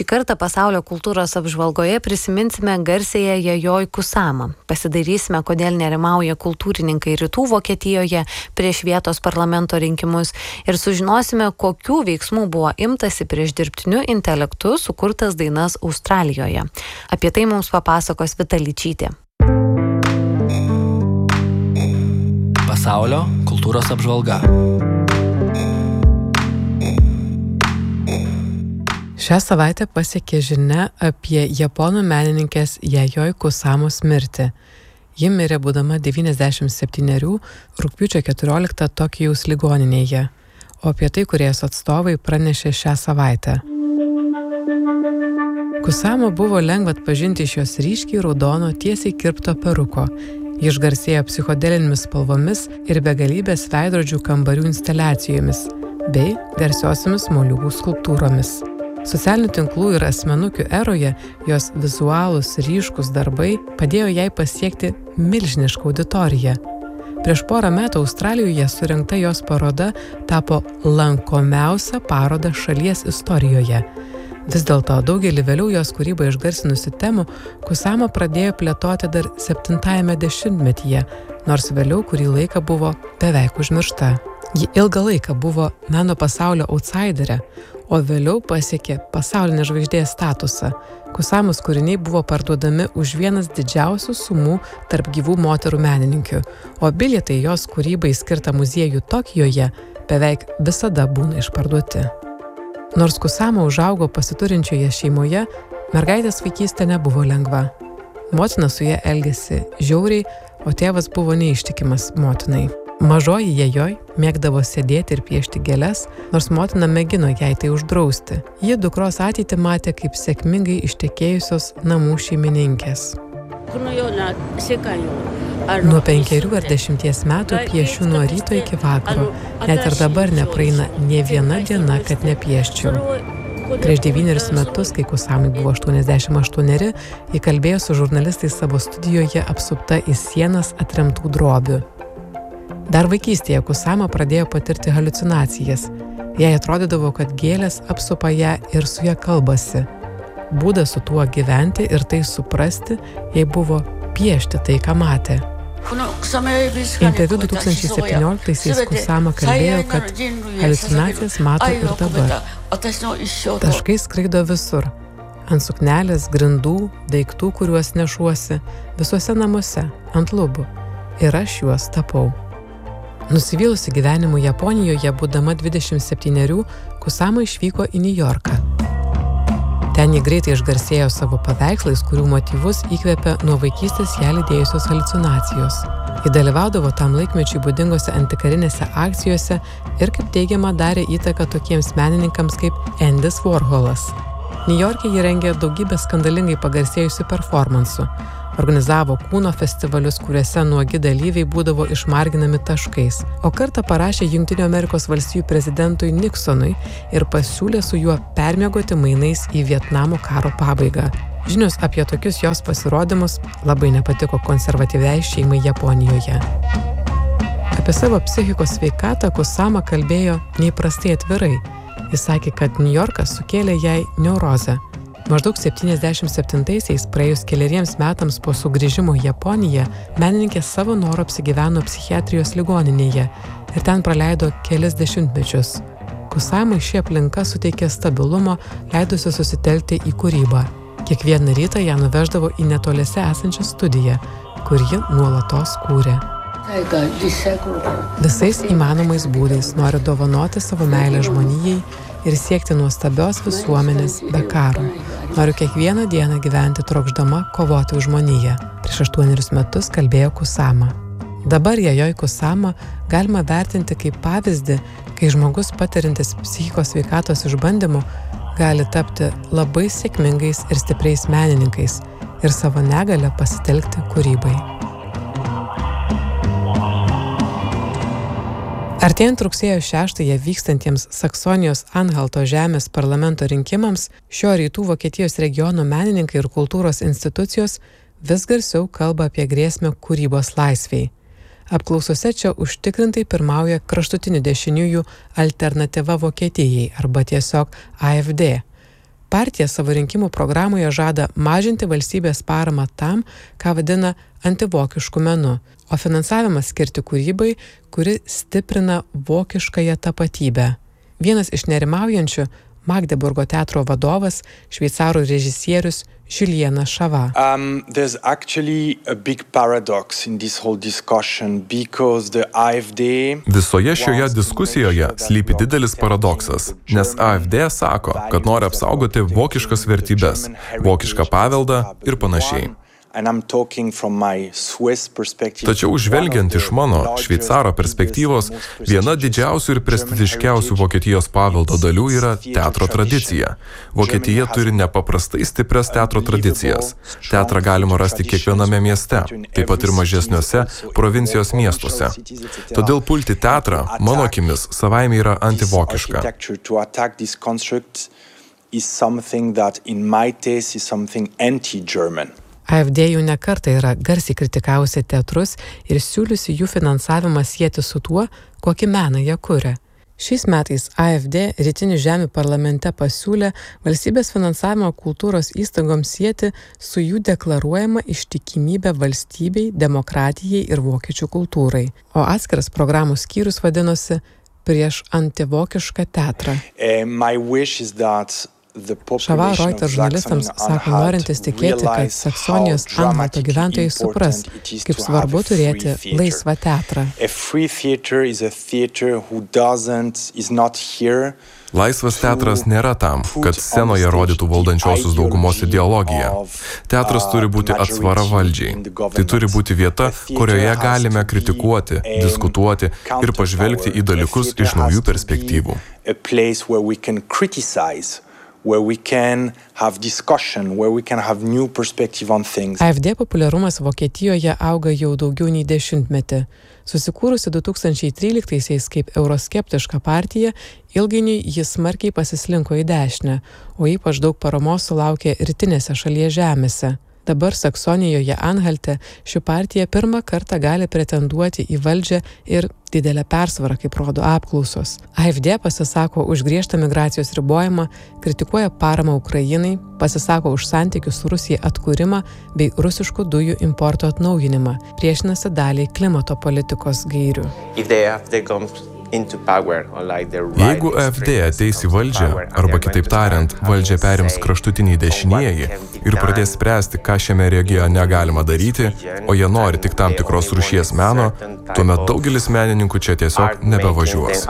Šį kartą pasaulio kultūros apžvalgoje prisiminsime garsėją Yayoi Kusama. Pasidarysime, kodėl nerimauja kultūrininkai Rytų Vokietijoje prieš vietos parlamento rinkimus ir sužinosime, kokių veiksmų buvo imtasi prieš dirbtiniu intelektu sukurtas dainas Australijoje. Apie tai mums papasakos Vita Ličytė. Pasaulio kultūros apžvalga. Šią savaitę pasiekė žinia apie japonų menininkės Yayoi Kusamos mirtį. Ji mirė būdama 97 rugpjūčio 14 Tokijaus ligoninėje, o apie tai kūrėjos atstovai pranešė šią savaitę. Kusama buvo lengva atpažinti iš jos ryškiai raudono tiesiai kirpto peruko. Ji išgarsėjo psichodelinėmis spalvomis ir begalybės veidrodžių kambarių instaliacijomis bei garsiosiomis moliūgų skulptūromis. Socialinių tinklų ir asmenukių eroje jos vizualūs ryškus darbai padėjo jai pasiekti milžinišką auditoriją. Prieš porą metų Australijoje surengta jos paroda tapo lankomiausia paroda šalies istorijoje. Vis dėlto daugelį vėliau jos kūrybą išgarsinusių temų Kusama pradėjo plėtoti dar 70-ame dešimtmetyje, nors vėliau kurį laiką buvo beveik užmiršta. Ji ilgą laiką buvo meno pasaulio outsiderė, o vėliau pasiekė pasaulinės žvaigždės statusą. Kusamos kūriniai buvo parduodami už vienas didžiausių sumų tarp gyvų moterų menininkių, o bilietai jos kūrybai skirtą muziejų Tokijoje beveik visada būna išparduoti. Nors Kusama užaugo pasiturinčioje šeimoje, mergaitės vaikystė nebuvo lengva. Motina su ja elgėsi žiauriai, o tėvas buvo neištikimas motinai. Mažoji Yayoi mėgdavo sėdėti ir piešti gėles, nors motina mėgino jai tai uždrausti. Ji dukros ateitį matė kaip sėkmingai ištekėjusios namų šeimininkės. Nuo 5 ar 10 metų piešiu nuo ryto iki vakaro. Net ir dabar nepraeina nė viena diena, kad nepieščiau. Prieš 9 metus, kai Kusamai buvo 88, ji kalbėjo su žurnalistais savo studijoje apsupta į sienas atremtų drobių. Dar vaikystėje Kusama pradėjo patirti haliucinacijas. Jai atrodydavo, kad gėlės apsupa ją ir su ja kalbasi. Būdas su tuo gyventi ir tai suprasti, jai buvo piešti tai, ką matė. Interviu 2017 Kusama kalbėjo, kad haliucinacijas mato ir dabar. Taškai skraido visur. Ant suknelės, grindų, daiktų, kuriuos nešuosi, visuose namuose, ant lubų. Ir aš juos tapau. Nusivylusi gyvenimu Japonijoje, būdama 27, Kusama išvyko į Niujorką. Ten ji greitai išgarsėjo savo paveikslais, kurių motyvus įkvėpė nuo vaikystės ją lydėjusios haliucinacijos. Ji dalyvaudavo tam laikmečiui būdingose antikarinėse akcijose ir, kaip teigiama, darė įtaką tokiems menininkams kaip Endis Warholas. Niujorke ji rengė daugybę skandalingai pagarsėjusių performansų. Organizavo kūno festivalius, kuriuose nuogi dalyviai būdavo išmarginami taškais, o kartą parašė Jungtinių Amerikos valstijų prezidentui Nixonui ir pasiūlė su juo permiegoti mainais į Vietnamo karo pabaigą. Žinios apie tokius jos pasirodymus labai nepatiko konservatyviai šeimai Japonijoje. Apie savo psichikos sveikatą Kusama kalbėjo neįprastai atvirai. Jis sakė, kad Niujorkas sukėlė jai neurozę. Maždaug 77-aisiais, praėjus keleriems metams po sugrįžimo į Japoniją, menininkė savo noru apsigyveno psichiatrijos ligoninėje ir ten praleido kelis dešimtmečius. Kusamai ši aplinka suteikė stabilumo, leidusi susitelkti į kūrybą. Kiekvieną rytą ją nuveždavo į netoliese esančią studiją, kur ji nuolatos kūrė. Visais įmanomais būdais nori dovanoti savo meilę žmonijai ir siekti nuostabios visuomenės be karo. Noriu kiekvieną dieną gyventi trokšdama kovoti už žmoniją. Prieš 8 metus kalbėjo Kusama. Dabar Yayoi Kusama galima vertinti kaip pavyzdį, kai žmogus patiriantis psichikos sveikatos išbandymų gali tapti labai sėkmingais ir stipriais menininkais ir savo negalią pasitelkti kūrybai. Artėjant rugsėjo 6-ąją vykstantiems Saksonijos Anhalto žemės parlamento rinkimams, šio rytų Vokietijos regiono menininkai ir kultūros institucijos vis garsiau kalba apie grėsmę kūrybos laisvei. Apklausose čia užtikrintai pirmauja kraštutinių dešiniųjų alternatyva Vokietijai arba tiesiog AfD. Partija savo rinkimų programoje žada mažinti valstybės paramą tam, ką vadina antivokišku menu, o finansavimą skirti kūrybai, kuri stiprina vokiškąją tapatybę. Vienas iš nerimaujančių Magdeburgo teatro vadovas, šveicarų režisierius Julienas Šava. There's actually a big paradox in this whole discussion because the AfD... Visoje šioje diskusijoje slypi didelis paradoksas, nes AfD sako, kad nori apsaugoti vokiškas vertybes, vokišką paveldą ir panašiai. Tačiau žvelgiant iš mano, šveicaro perspektyvos, viena didžiausių ir prestižiškiausių Vokietijos paveldo dalių yra teatro tradicija. Vokietija turi nepaprastai stiprias teatro tradicijas. Teatrą galima rasti kiekviename mieste, taip pat ir mažesniuose provincijos miestuose. Todėl pulti teatrą, mano akimis, savaime yra antivokiška. AfD jau ne kartą yra garsiai kritikavusi teatrus ir siūliusi jų finansavimą sieti su tuo, kokį meną jie kuria. Šiais metais AfD Rytinių žemių parlamente pasiūlė valstybės finansavimo kultūros įstaigoms sieti su jų deklaruojama ištikimybė valstybei, demokratijai ir vokiečių kultūrai. O atskiras programų skyrius vadinosi Prieš antivokišką teatrą. Šava Reuters žurnalistams sako norintis tikėti, kad Saksonijos Anhalto gyventojai supras, kaip svarbu turėti laisvą teatrą. Laisvas teatras nėra tam, kad scenoje rodytų valdančiosios daugumos ideologiją. Teatras turi būti atsvara valdžiai. Tai turi būti vieta, kurioje galime kritikuoti, diskutuoti ir pažvelgti į dalykus iš naujų perspektyvų. Where we can have discussion, where we can have new perspective on things. AfD populiarumas Vokietijoje auga jau daugiau nei 10 metų. Susikūrusi 2013-aisiais kaip euroskeptiška partija, ilgainiui jis smarkiai pasislinko į dešinę, o ypač daug paramos sulaukė rytinėse šalies žemėse. Dabar Saksonijoje Anhalte ši partija pirmą kartą gali pretenduoti į valdžią ir didelę persvarą, kaip rodo apklausos. AfD pasisako už griežtą migracijos ribojimą, kritikuoja paramą Ukrainai, pasisako už santykių su Rusija atkūrimą bei rusiškų dujų importo atnaujinimą, priešinasi daliai klimato politikos gairių. Jeigu AfD ateis į valdžią, arba kitaip tariant, valdžią perims kraštutiniai dešinieji ir pradės spręsti, ką šiame regione galima daryti, o jie nori tik tam tikros rūšies meno, tuomet daugelis menininkų čia tiesiog nebevažiuos.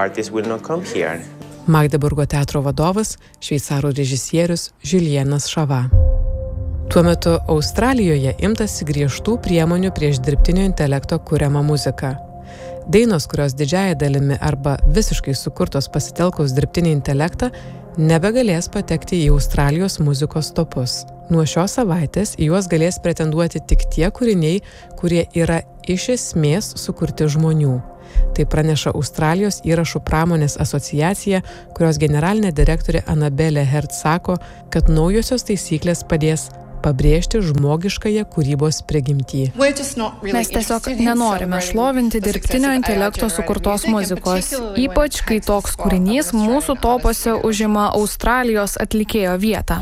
Magdeburgo teatro vadovas, šveicarų režisierius Julienas Šava. Tuo metu Australijoje imtasi griežtų priemonių prieš dirbtinio intelekto kuriamą muziką. Dainos, kurios didžiąja dalimi arba visiškai sukurtos pasitelkus dirbtinį intelektą, nebegalės patekti į Australijos muzikos topus. Nuo šios savaitės į juos galės pretenduoti tik tie kūriniai, kurie yra iš esmės sukurti žmonių. Tai praneša Australijos įrašų pramonės asociacija, kurios generalinė direktorė Annabelle Herd sako, kad naujosios taisyklės padės pabrėžti žmogiškąją kūrybos prigimtį. Mes tiesiog nenorime šlovinti dirbtinio intelekto sukurtos muzikos, ypač kai toks kūrinys mūsų topuose užima Australijos atlikėjo vietą.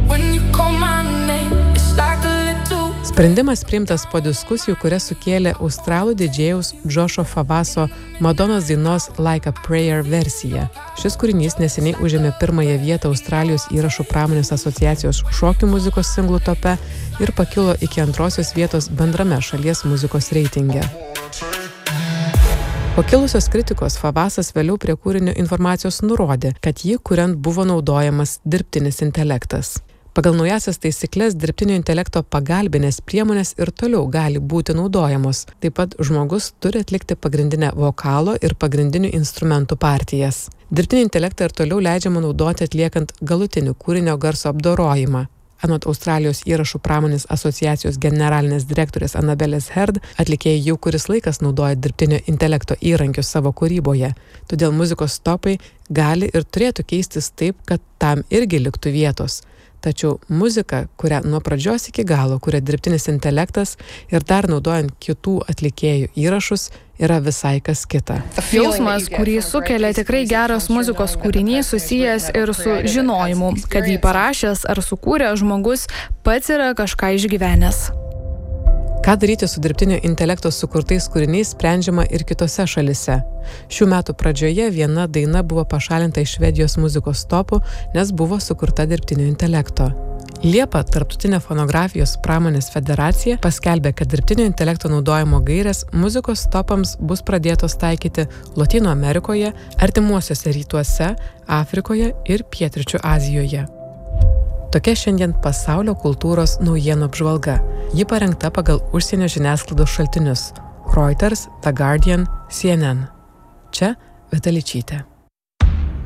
Sprendimas priimtas po diskusijų, kurias sukėlė australų didžėjaus Joshua Favaso Madonos dainos Like a Prayer versija. Šis kūrinys neseniai užėmė pirmąją vietą Australijos įrašų pramonės asociacijos šokių muzikos singlų tope ir pakilo iki 2. vietos bendrame šalies muzikos reitinge. Po kilusios kritikos Favasas vėliau prie kūrinio informacijos nurodė, kad jį kuriant buvo naudojamas dirbtinis intelektas. Pagal naujasias taisyklės dirbtinio intelekto pagalbinės priemonės ir toliau gali būti naudojamos. Taip pat žmogus turi atlikti pagrindinę vokalo ir pagrindinių instrumentų partijas. Dirbtinį intelektą ir toliau leidžiama naudoti atliekant galutinį kūrinio garso apdorojimą. Anot Australijos įrašų pramonės asociacijos generalinės direktorės Annabelle Herd, atlikėjai jau kuris laikas naudoja dirbtinio intelekto įrankius savo kūryboje. Todėl muzikos topai gali ir turėtų keistis taip, kad tam irgi liktų vietos. Tačiau muzika, kurią nuo pradžios iki galo kuria dirbtinis intelektas ir dar naudojant kitų atlikėjų įrašus, yra visai kas kita. Jausmas, kurį sukelia tikrai geras muzikos kūrinys, susijęs ir su žinojimu, kad jį parašęs ar sukūręs žmogus pats yra kažką išgyvenęs. Ką daryti su dirbtinio intelekto sukurtais kūriniais sprendžiama ir kitose šalise. Šių metų pradžioje viena daina buvo pašalinta iš Švedijos muzikos topų, nes buvo sukurta dirbtinio intelekto. Liepą Tarptautinė fonografijos pramonės federacija paskelbė, kad dirbtinio intelekto naudojimo gairės muzikos topams bus pradėtos taikyti Lotynų Amerikoje, Artimuosiuose rytuose, Afrikoje ir Pietryčių Azijoje. Tokia šiandien pasaulio kultūros naujienų apžvalga. Ji parengta pagal užsienio žiniasklaidos šaltinius – Reuters, The Guardian, CNN. Čia Vita Ličytė.